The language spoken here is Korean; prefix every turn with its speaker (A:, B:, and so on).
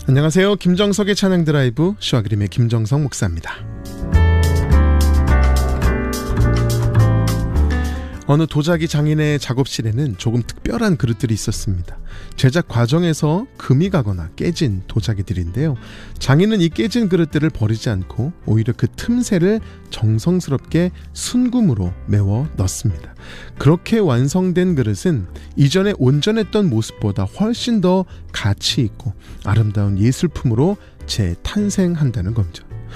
A: 안녕하세요. 김정석의 찬양 드라이브 슈아그림의 김정석 목사입니다. 어느 도자기 장인의 작업실에는 조금 특별한 그릇들이 있었습니다. 제작 과정에서 금이 가거나 깨진 도자기들인데요. 장인은 이 깨진 그릇들을 버리지 않고 오히려 그 틈새를 정성스럽게 순금으로 메워 넣습니다. 그렇게 완성된 그릇은 이전에 온전했던 모습보다 훨씬 더 가치 있고 아름다운 예술품으로 재탄생한다는 겁니다.